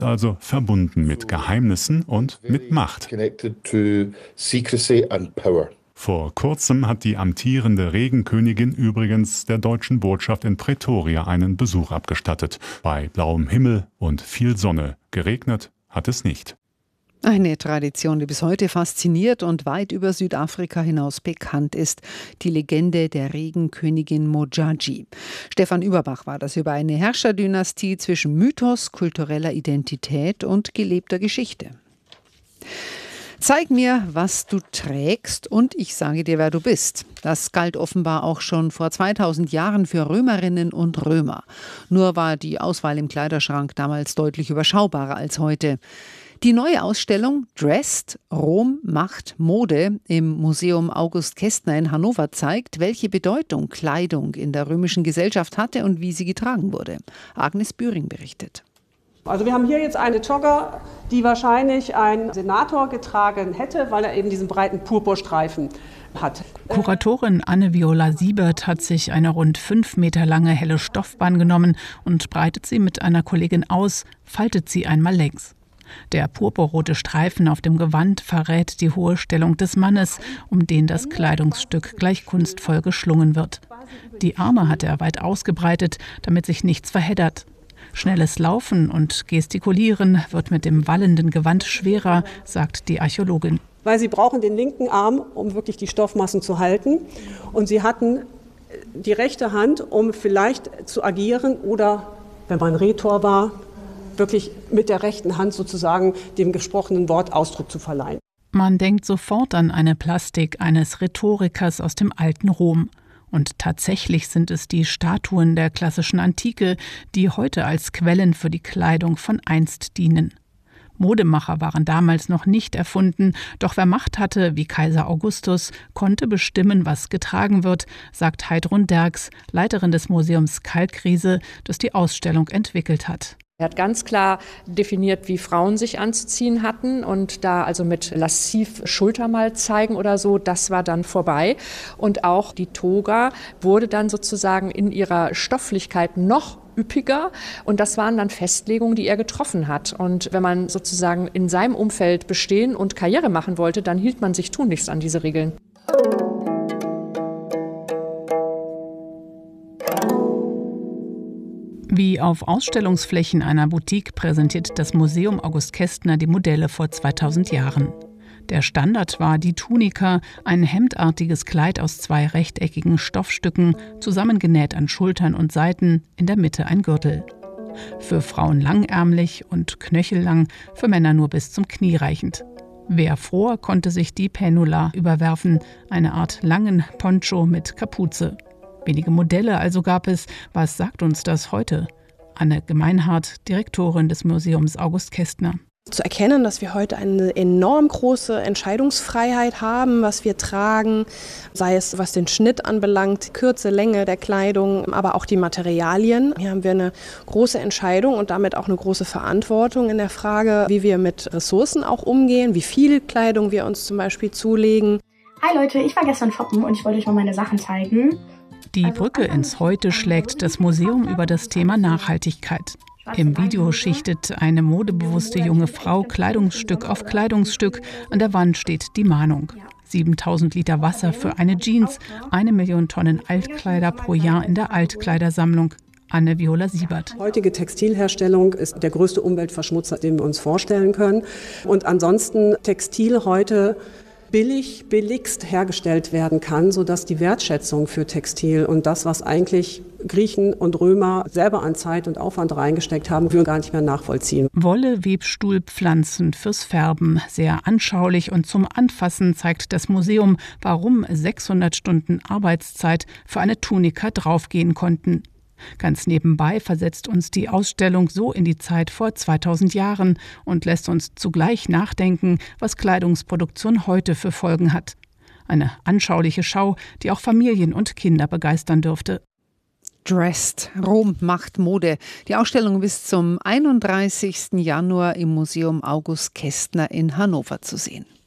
also verbunden mit Geheimnissen und mit Macht. Vor kurzem hat die amtierende Regenkönigin übrigens der deutschen Botschaft in Pretoria einen Besuch abgestattet. Bei blauem Himmel und viel Sonne. Geregnet hat es nicht. Eine Tradition, die bis heute fasziniert und weit über Südafrika hinaus bekannt ist. Die Legende der Regenkönigin Modjadji. Stefan Überbach war das über eine Herrscherdynastie zwischen Mythos, kultureller Identität und gelebter Geschichte. Zeig mir, was du trägst und ich sage dir, wer du bist. Das galt offenbar auch schon vor 2000 Jahren für Römerinnen und Römer. Nur war die Auswahl im Kleiderschrank damals deutlich überschaubarer als heute. Die neue Ausstellung Dressed – Rom macht Mode im Museum August Kestner in Hannover zeigt, welche Bedeutung Kleidung in der römischen Gesellschaft hatte und wie sie getragen wurde. Agnes Bühring berichtet. Also wir haben hier jetzt eine Jogger, die wahrscheinlich ein Senator getragen hätte, weil er eben diesen breiten Purpurstreifen hat. Kuratorin Anne-Viola Siebert hat sich eine rund 5 Meter lange helle Stoffbahn genommen und breitet sie mit einer Kollegin aus, faltet sie einmal längs. Der purpurrote Streifen auf dem Gewand verrät die hohe Stellung des Mannes, um den das Kleidungsstück gleich kunstvoll geschlungen wird. Die Arme hat er weit ausgebreitet, damit sich nichts verheddert. Schnelles Laufen und Gestikulieren wird mit dem wallenden Gewand schwerer, sagt die Archäologin. Weil sie brauchen den linken Arm, um wirklich die Stoffmassen zu halten. Und sie hatten die rechte Hand, um vielleicht zu agieren oder, wenn man Rhetor war, wirklich mit der rechten Hand sozusagen dem gesprochenen Wort Ausdruck zu verleihen. Man denkt sofort an eine Plastik eines Rhetorikers aus dem alten Rom. Und tatsächlich sind es die Statuen der klassischen Antike, die heute als Quellen für die Kleidung von einst dienen. Modemacher waren damals noch nicht erfunden, doch wer Macht hatte, wie Kaiser Augustus, konnte bestimmen, was getragen wird, sagt Heidrun Derks, Leiterin des Museums Kalkriese, das die Ausstellung entwickelt hat. Er hat ganz klar definiert, wie Frauen sich anzuziehen hatten und da also mit lassiv Schulter mal zeigen oder so, das war dann vorbei. Und auch die Toga wurde dann sozusagen in ihrer Stofflichkeit noch üppiger und das waren dann Festlegungen, die er getroffen hat. Und wenn man sozusagen in seinem Umfeld bestehen und Karriere machen wollte, dann hielt man sich tunlichst an diese Regeln. Wie auf Ausstellungsflächen einer Boutique präsentiert das Museum August Kestner die Modelle vor 2000 Jahren. Der Standard war die Tunika, ein hemdartiges Kleid aus 2 rechteckigen Stoffstücken, zusammengenäht an Schultern und Seiten, in der Mitte ein Gürtel. Für Frauen langärmlich und knöchellang, für Männer nur bis zum Knie reichend. Wer fror, konnte sich die Penula überwerfen, eine Art langen Poncho mit Kapuze. Wenige Modelle also gab es. Was sagt uns das heute? Anne Gemeinhardt, Direktorin des Museums August Kestner. Zu erkennen, dass wir heute eine enorm große Entscheidungsfreiheit haben, was wir tragen, sei es was den Schnitt anbelangt, Kürze, Länge der Kleidung, aber auch die Materialien. Hier haben wir eine große Entscheidung und damit auch eine große Verantwortung in der Frage, wie wir mit Ressourcen auch umgehen, wie viel Kleidung wir uns zum Beispiel zulegen. Hi Leute, ich war gestern shoppen und ich wollte euch mal meine Sachen zeigen. Die Brücke ins Heute schlägt das Museum über das Thema Nachhaltigkeit. Im Video schichtet eine modebewusste junge Frau Kleidungsstück auf Kleidungsstück. An der Wand steht die Mahnung. 7000 Liter Wasser für eine Jeans, 1 Million Tonnen Altkleider pro Jahr in der Altkleidersammlung. Anne-Viola Siebert. Heutige Textilherstellung ist der größte Umweltverschmutzer, den wir uns vorstellen können. Und ansonsten Textil heute billigst hergestellt werden kann, sodass die Wertschätzung für Textil und das, was eigentlich Griechen und Römer selber an Zeit und Aufwand reingesteckt haben, wir gar nicht mehr nachvollziehen. Wolle, Webstuhl, Pflanzen fürs Färben. Sehr anschaulich und zum Anfassen zeigt das Museum, warum 600 Stunden Arbeitszeit für eine Tunika draufgehen konnten. Ganz nebenbei versetzt uns die Ausstellung so in die Zeit vor 2000 Jahren und lässt uns zugleich nachdenken, was Kleidungsproduktion heute für Folgen hat. Eine anschauliche Schau, die auch Familien und Kinder begeistern dürfte. Dressed – Rom macht Mode. Die Ausstellung bis zum 31. Januar im Museum August Kestner in Hannover zu sehen.